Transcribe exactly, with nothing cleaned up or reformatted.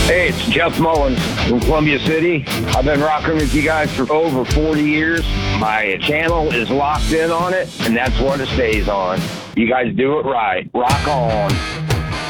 Hey, it's Jeff Mullins from Columbia City. I've been rocking with you guys for over forty years. My channel is locked in on it, and that's what it stays on. You guys do it right. Rock on.